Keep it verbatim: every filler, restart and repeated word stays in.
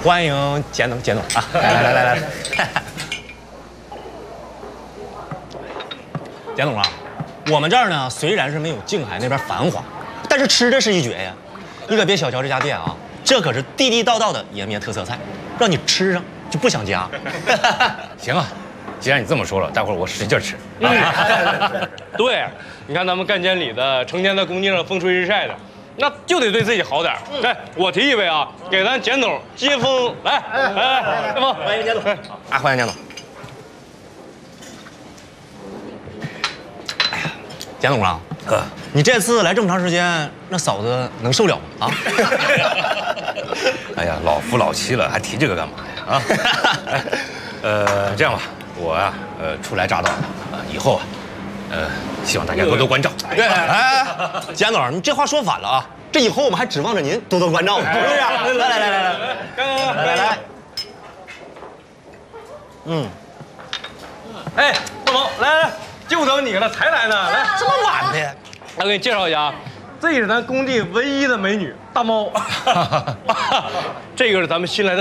欢迎简总，简总啊！来来来来来，简总啊，我们这儿呢虽然是没有静海那边繁华，但是吃的是一绝呀。你可别小瞧这家店啊，这可是地地道道的延边特色菜，让你吃上就不想夹。 行啊，既然你这么说了，待会儿我使劲吃。 嗯、对，你看咱们干监理的，成天在工地上风吹日晒的。 那就得对自己好点。来，我提一位啊，给咱简总接风。来，来来，接风， 欢迎简总。啊，欢迎简总。哎呀，简总啊，哥，你这次来这么长时间，那嫂子能受了吗？啊？ 哎呀，老夫老妻了，还提这个干嘛呀？啊？呃，这样吧，我呀，呃，初来乍到，啊，以后啊。 呃，希望大家多多关照。 对，哎，简总，你这话说反了啊！这以后我们还指望着您多多关照呢，是不是？来来来来来，来来来，嗯， 哎，大龙，来来，就等你了，才来呢。来， 这么晚的， 我给你介绍一下啊，这是咱工地唯一的美女大猫，这个是咱们新来的。